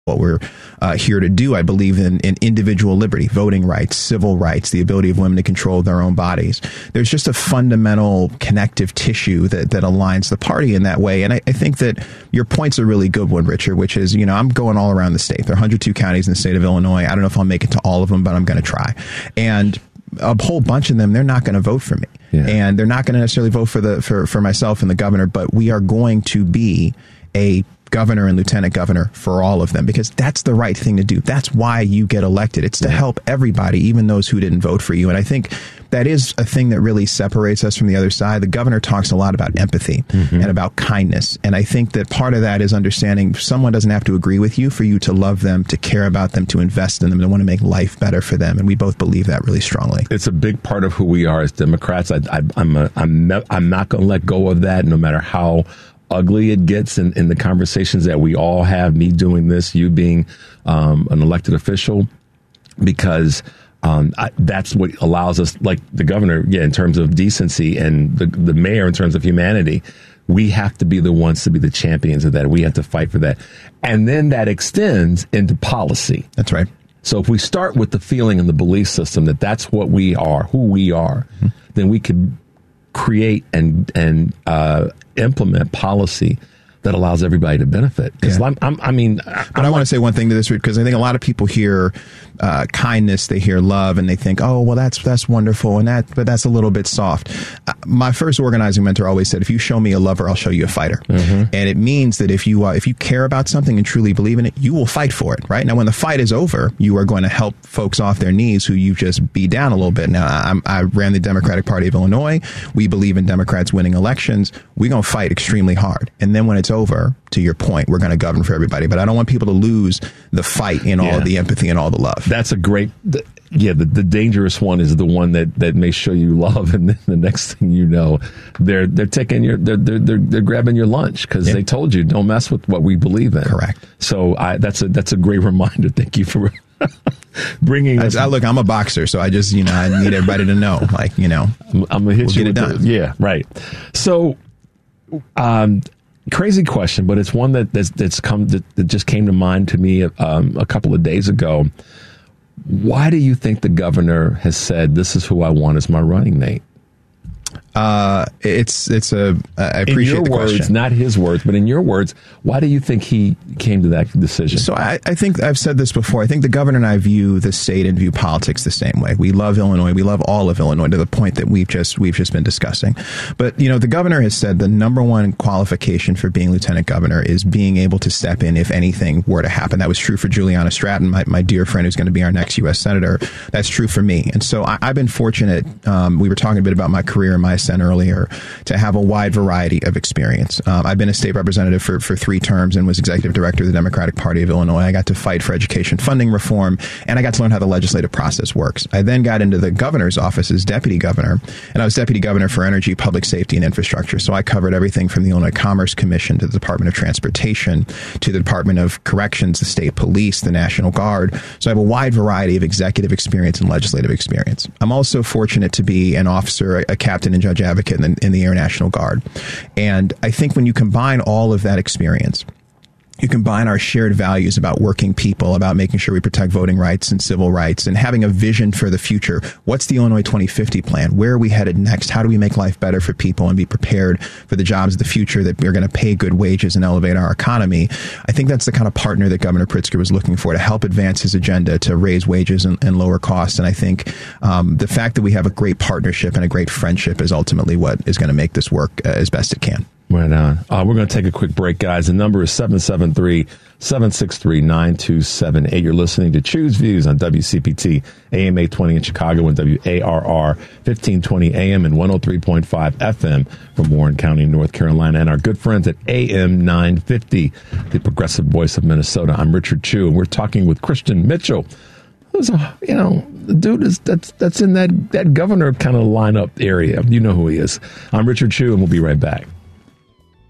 what we're here to do. I believe in individual liberty, voting rights, civil rights, the ability of women to control their own bodies. There's just a fundamental connective tissue that aligns the party in that way. And I think that your point's a really good one, Richard, which is, I'm going all around the state. There are 102 counties in the state of Illinois. I don't know if I'll make it to all of them, but I'm going to try. And a whole bunch of them, they're not going to vote for me. Yeah. And they're not going to necessarily vote for myself and the governor, but we are going to be a governor and lieutenant governor for all of them, because that's the right thing to do. That's why you get elected. It's to help everybody, even those who didn't vote for you. And I think that is a thing that really separates us from the other side. The governor talks a lot about empathy and about kindness. And I think that part of that is understanding someone doesn't have to agree with you for you to love them, to care about them, to invest in them, to want to make life better for them. And we both believe that really strongly. It's a big part of who we are as Democrats. I'm not going to let go of that, no matter how ugly it gets in the conversations that we all have, me doing this, you being an elected official, because that's what allows us, like the governor, in terms of decency, and the mayor in terms of humanity. We have to be the ones to be the champions of that. We have to fight for that. And then that extends into policy. That's right. So if we start with the feeling and the belief system that that's what we are, who we are, then we could create and implement policy that allows everybody to benefit. Because I want to say one thing to this, because I think a lot of people hear kindness, they hear love, and they think, oh, well, that's wonderful, but that's a little bit soft. My first organizing mentor always said, if you show me a lover, I'll show you a fighter. And it means that if you care about something and truly believe in it, you will fight for it. Right now, when the fight is over, you are going to help folks off their knees who you just beat down a little bit. Now, I ran the Democratic Party of Illinois. We believe in Democrats winning elections. We're going to fight extremely hard. And then when it's over, to your point, we're going to govern for everybody. But I don't want people to lose the fight in all of the empathy and all the love. That's a great, the dangerous one is the one that may show you love, and then the next thing you know, they're taking they're grabbing your lunch because they told you don't mess with what we believe in. Correct. So that's a great reminder. Thank you for bringing us. Look, I'm a boxer, so I just I need everybody to know, I'm gonna hit you get it done. Yeah, right. So, crazy question, but it's one that just came to mind to me a couple of days ago. Why do you think the governor has said this is who I want as my running mate? I appreciate the question. Words, not his words, but in your words, why do you think he came to that decision? So I think I've said this before. I think the governor and I view the state and view politics the same way. We love Illinois. We love all of Illinois, to the point that we've just been discussing. But, the governor has said the number one qualification for being lieutenant governor is being able to step in if anything were to happen. That was true for Juliana Stratton, my dear friend who's going to be our next U.S. Senator. That's true for me. And so I've been fortunate. We were talking a bit about my career in my Senate earlier, to have a wide variety of experience. I've been a state representative for 3 terms and was executive director of the Democratic Party of Illinois. I got to fight for education funding reform, and I got to learn how the legislative process works. I then got into the governor's office as deputy governor, and I was deputy governor for energy, public safety, and infrastructure. So I covered everything from the Illinois Commerce Commission to the Department of Transportation to the Department of Corrections, the state police, the National Guard. So I have a wide variety of executive experience and legislative experience. I'm also fortunate to be an officer, a captain and judge advocate in the Air National Guard. And I think when you combine all of that experience, you combine our shared values about working people, about making sure we protect voting rights and civil rights, and having a vision for the future. What's the Illinois 2050 plan? Where are we headed next? How do we make life better for people and be prepared for the jobs of the future that we're going to pay good wages and elevate our economy? I think that's the kind of partner that Governor Pritzker was looking for to help advance his agenda to raise wages and lower costs. And I think the fact that we have a great partnership and a great friendship is ultimately what is going to make this work as best it can. Right on. We're going to take a quick break, guys. The number is 773-763-9278. You're listening to Choose Views on WCPT, AM 820 in Chicago, and WARR 1520 AM and 103.5 FM from Warren County, North Carolina, and our good friends at AM 950, the progressive voice of Minnesota. I'm Richard Chu, and we're talking with Christian Mitchell. Who's the dude that's in that governor kind of lineup area. You know who he is. I'm Richard Chu, and we'll be right back.